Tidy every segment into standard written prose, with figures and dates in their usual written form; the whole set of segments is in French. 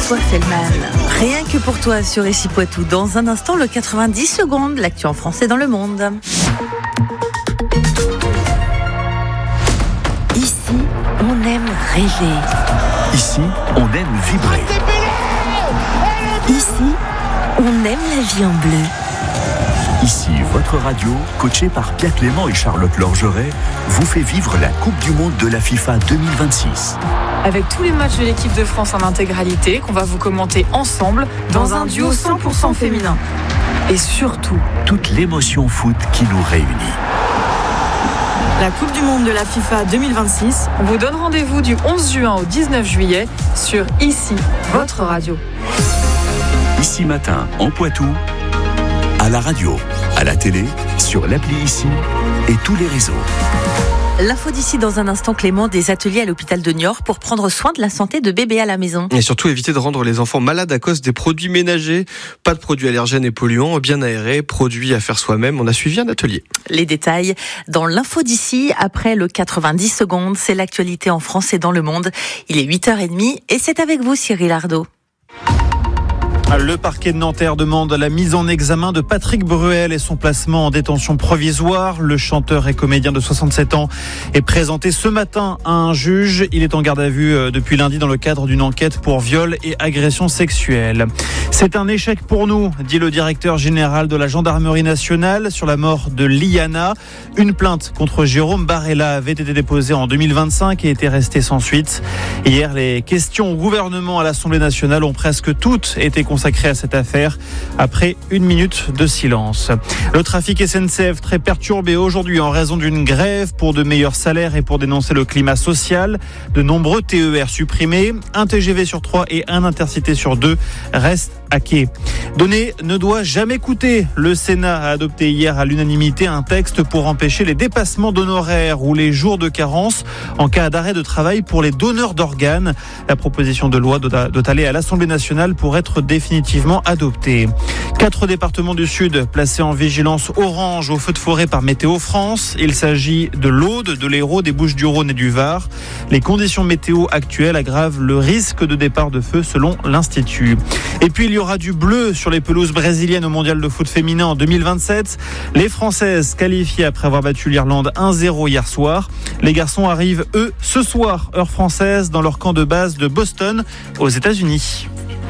François Fellman. Rien que pour toi sur Ici Poitou. Dans un instant, le 90 secondes, l'actu en français dans le monde. Ici, on aime rêver. Ici, on aime vibrer. Ici, on aime la vie en bleu. Ici, votre radio, coachée par Pierre Clément et Charlotte Lorgeret, vous fait vivre la Coupe du Monde de la FIFA 2026. Avec tous les matchs de l'équipe de France en intégralité qu'on va vous commenter ensemble dans un duo 100% féminin. Et surtout, toute l'émotion foot qui nous réunit. La Coupe du Monde de la FIFA 2026, on vous donne rendez-vous du 11 juin au 19 juillet sur Ici, votre radio. Ici matin, en Poitou, à la radio, à la télé, sur l'appli Ici et tous les réseaux. L'info d'ici dans un instant, Clément, des ateliers à l'hôpital de Niort pour prendre soin de la santé de bébés à la maison. Et surtout éviter de rendre les enfants malades à cause des produits ménagers. Pas de produits allergènes et polluants, bien aérés, produits à faire soi-même. On a suivi un atelier. Les détails dans l'info d'ici, après le 90 secondes, c'est l'actualité en France et dans le monde. Il est 8h30 et c'est avec vous Cyril Ardo. Le parquet de Nanterre demande la mise en examen de Patrick Bruel et son placement en détention provisoire. Le chanteur et comédien de 67 ans est présenté ce matin à un juge. Il est en garde à vue depuis lundi dans le cadre d'une enquête pour viol et agression sexuelle. C'est un échec pour nous, dit le directeur général de la gendarmerie nationale sur la mort de Liana. Une plainte contre Jérôme Barella avait été déposée en 2025 et était restée sans suite. Hier, les questions au gouvernement à l'Assemblée nationale ont presque toutes été consacrées à cette affaire après une minute de silence. Le trafic SNCF très perturbé aujourd'hui en raison d'une grève pour de meilleurs salaires et pour dénoncer le climat social. De nombreux TER supprimés, un TGV sur 3 et un Intercité sur 2 restent à quai. Donner ne doit jamais coûter. Le Sénat a adopté hier à l'unanimité un texte pour empêcher les dépassements d'honoraires ou les jours de carence en cas d'arrêt de travail pour les donneurs d'organes. La proposition de loi doit aller à l'Assemblée nationale pour être définitivement adoptée. 4 départements du Sud placés en vigilance orange au feu de forêt par Météo France. Il s'agit de l'Aude, de l'Hérault, des Bouches-du-Rhône et du Var. Les conditions météo actuelles aggravent le risque de départ de feu selon l'Institut. Et puis il y aura du bleu sur les pelouses brésiliennes au mondial de foot féminin en 2027. Les Françaises qualifiées après avoir battu l'Irlande 1-0 hier soir. Les garçons arrivent, eux, ce soir, heure française, dans leur camp de base de Boston, aux États-Unis.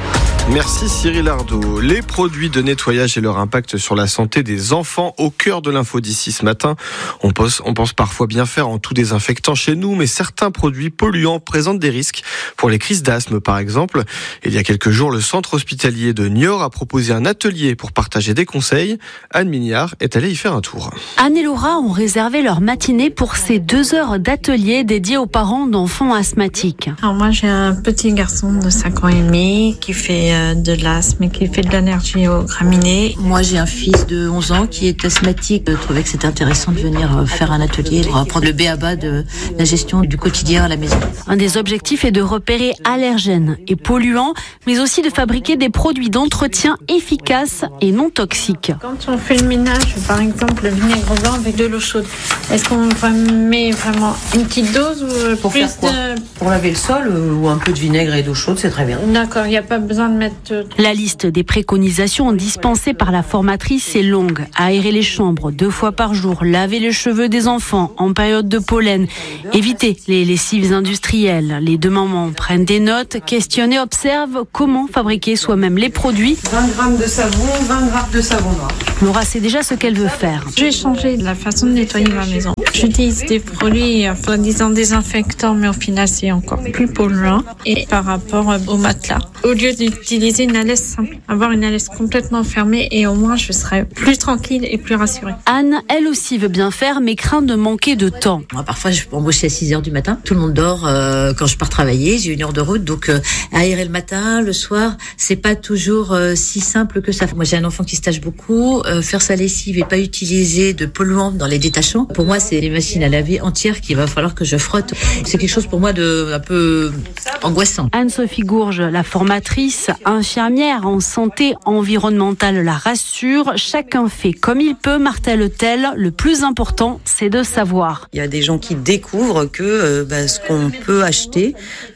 Merci Cyril Ardo. Les produits de nettoyage et leur impact sur la santé des enfants au cœur de l'info d'ici ce matin. On pense parfois bien faire en tout désinfectant chez nous, mais certains produits polluants présentent des risques pour les crises d'asthme par exemple. Il y a quelques jours, le centre hospitalier de Niort a proposé un atelier pour partager des conseils. Anne Mignard est allée y faire un tour. Anne et Laura ont réservé leur matinée pour ces 2 heures d'atelier dédiées aux parents d'enfants asthmatiques. Alors moi j'ai un petit garçon de 5 ans et demi qui fait de l'asthme et qui fait de l'allergie aux graminées. Moi j'ai un fils de 11 ans qui est asthmatique. Je trouvais que c'était intéressant de venir faire un atelier pour apprendre le b.a.-ba de la gestion du quotidien à la maison. Un des objectifs est de repérer allergènes et polluants, mais aussi de fabriquer des produits d'entretien efficaces et non toxiques. Quand on fait le ménage, par exemple le vinaigre blanc avec de l'eau chaude, est-ce qu'on met vraiment une petite dose ou pour plus faire quoi Pour laver le sol ou un peu de vinaigre et d'eau chaude, c'est très bien. D'accord, il n'y a pas besoin de mettre... La liste des préconisations dispensées par la formatrice est longue. Aérer les chambres 2 fois par jour, laver les cheveux des enfants en période de pollen, éviter les lessives industrielles. Les 2 mamans prennent des notes, questionnent et observent comment fabriquer soi-même les produits. 20 grammes de savon, 20 grammes de savon noir. Laura sait déjà ce qu'elle veut faire. Je vais changer la façon de nettoyer ma maison. J'utilise des produits soi-disant désinfectants, mais au final c'est encore plus polluant. Et par rapport au matelas, au lieu d'utiliser une alaise simple, avoir une alaise complètement fermée et au moins je serai plus tranquille et plus rassurée. Anne, elle aussi veut bien faire, mais craint de manquer de temps. Moi, parfois, je peux embaucher à 6h du matin. Tout le monde dort quand je pars travailler. J'ai 1 heure de route. Donc, aérer le matin, le soir, c'est pas toujours si simple que ça. Moi, j'ai un enfant qui se tâche beaucoup. Faire sa lessive et pas utiliser de polluants dans les détachants. Pour moi, c'est les machines à laver entières qu'il va falloir que je frotte. C'est quelque chose pour moi de un peu angoissant. Anne-Sophie Gourge, la formatrice, infirmière en santé environnementale, la rassure. Chacun fait comme il peut, martèle-t-elle. Le plus important, c'est de savoir. Il y a des gens qui découvrent que ce qu'on peut acheter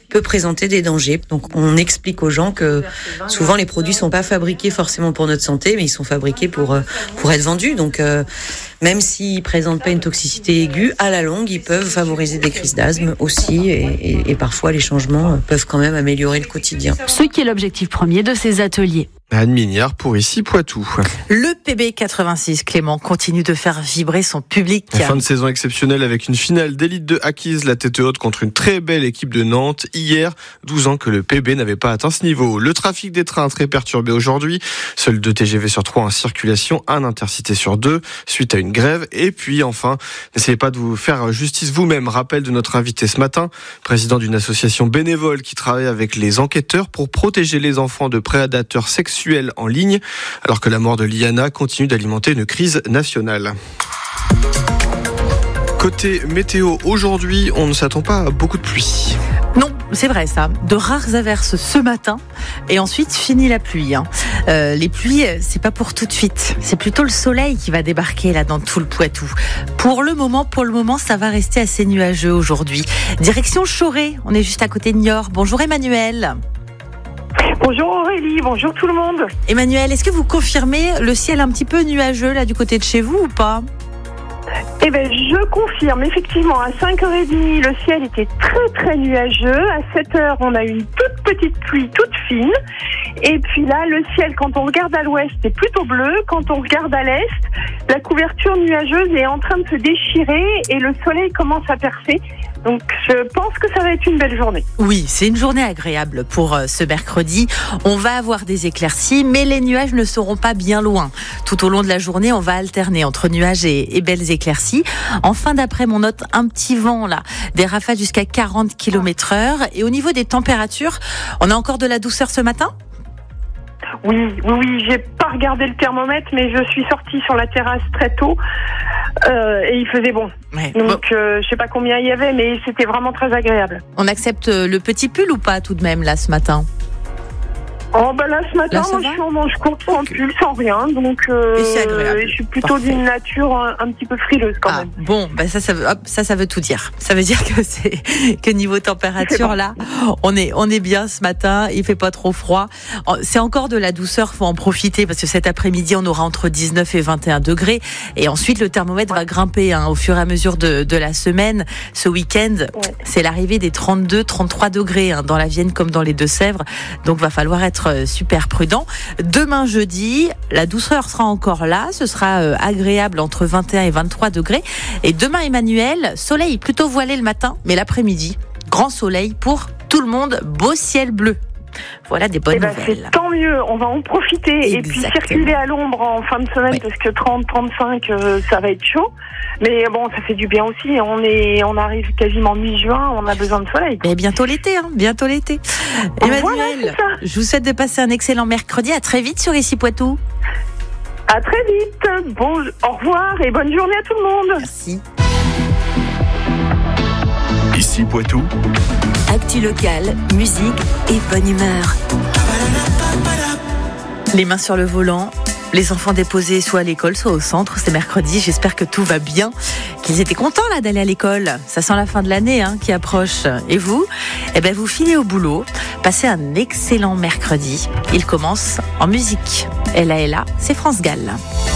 peut présenter des dangers. Donc on explique aux gens que souvent les produits sont pas fabriqués forcément pour notre santé, mais ils sont fabriqués pour être vendus. Donc même s'ils présentent pas une toxicité aiguë, à la longue, ils peuvent favoriser des crises d'asthme aussi, et parfois les changements peuvent quand même améliorer le quotidien. Ce qui est l'objectif premier de ces ateliers. Anne Mignard pour Ici Poitou. Le PB86, Clément, continue de faire vibrer son public. Fin de saison exceptionnelle avec une finale d'élite de Acquise, la tête haute contre une très belle équipe de Nantes. Hier, 12 ans que le PB n'avait pas atteint ce niveau. Le trafic des trains très perturbé aujourd'hui. Seuls 2 TGV sur 3 en circulation, 1 intercité sur 2 suite à une grève. Et puis enfin, n'essayez pas de vous faire justice vous-même. Rappel de notre invité ce matin, président d'une association bénévole qui travaille avec les enquêteurs pour protéger les enfants de prédateurs sexuels en ligne, alors que la mort de Liana continue d'alimenter une crise nationale. Côté météo, aujourd'hui, on ne s'attend pas à beaucoup de pluie. Non, c'est vrai ça. De rares averses ce matin et ensuite fini la pluie. Les pluies, c'est pas pour tout de suite. C'est plutôt le soleil qui va débarquer là dans tout le Poitou. Pour le moment, ça va rester assez nuageux aujourd'hui. Direction Choré, on est juste à côté de Niort. Bonjour Emmanuel. Bonjour Aurélie, bonjour tout le monde. Emmanuel, est-ce que vous confirmez le ciel un petit peu nuageux là du côté de chez vous ou pas ? Eh bien, je confirme, effectivement, à 5h30, le ciel était très très nuageux. À 7h, on a une toute petite pluie, toute fine. Et puis là, le ciel, quand on regarde à l'ouest, est plutôt bleu. Quand on regarde à l'est, la couverture nuageuse est en train de se déchirer et le soleil commence à percer. Donc, je pense que ça va être une belle journée. Oui, c'est une journée agréable pour ce mercredi. On va avoir des éclaircies, mais les nuages ne seront pas bien loin. Tout au long de la journée, on va alterner entre nuages et belles éclaircies. En fin d'après-midi, on note un petit vent, là, des rafales jusqu'à 40 km/h. Et au niveau des températures, on a encore de la douceur ce matin ? Oui, j'ai pas regardé le thermomètre, mais je suis sortie sur la terrasse très tôt et il faisait bon. Ouais. Donc je sais pas combien il y avait, mais c'était vraiment très agréable. On accepte le petit pull ou pas tout de même là ce matin ? Oh bah là ce matin, là, moi je suis en manche courte, sans pull, sans rien, donc c'est agréable. Je suis plutôt d'une nature un petit peu frileuse quand même. Bon, bah ça veut tout dire. Ça veut dire que niveau température là, on est bien ce matin. Il fait pas trop froid. C'est encore de la douceur, faut en profiter parce que cet après-midi on aura entre 19 et 21 degrés et ensuite le thermomètre va grimper au fur et à mesure de la semaine. Ce week-end, c'est l'arrivée des 32-33 degrés dans la Vienne comme dans les Deux-Sèvres. Donc va falloir être super prudent. Demain jeudi, la douceur sera encore là. Ce sera agréable entre 21 et 23 degrés. Et demain, Emmanuel, soleil plutôt voilé le matin, mais l'après-midi, grand soleil pour tout le monde. Beau ciel bleu. Voilà des bonnes nouvelles. C'est tant mieux, on va en profiter. Exactement. Et puis circuler à l'ombre en fin de semaine parce que 30-35 ça va être chaud. Mais bon, ça fait du bien aussi. On arrive quasiment mi-juin, on a besoin de soleil. Et bientôt l'été, bientôt l'été. Emmanuel, je vous souhaite de passer un excellent mercredi. À très vite sur Ici Poitou. À très vite. Au revoir et bonne journée à tout le monde. Merci. Ici Poitou. Actu locale, musique et bonne humeur. Les mains sur le volant, les enfants déposés soit à l'école, soit au centre. C'est mercredi, j'espère que tout va bien, qu'ils étaient contents là d'aller à l'école. Ça sent la fin de l'année qui approche. Et vous ? Vous filez au boulot, passez un excellent mercredi. Il commence en musique. Ella, c'est France Gall.